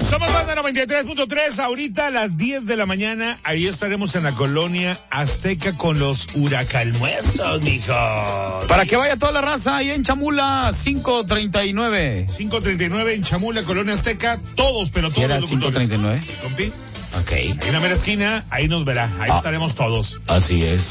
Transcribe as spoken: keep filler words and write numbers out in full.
Somos Banda noventa y tres punto tres, ahorita a las diez de la mañana, ahí estaremos en la colonia Azteca con los huracalmuerzos, mijo. Para que vaya toda la raza ahí en Chamula, cinco treinta y nueve. cinco treinta y nueve en Chamula, colonia Azteca, todos, pero ¿Sí todos era los cinco treinta y nueve? Sí, compi. Ok. Ahí en la mera esquina, ahí nos verá, ahí Ah. estaremos todos. Así es.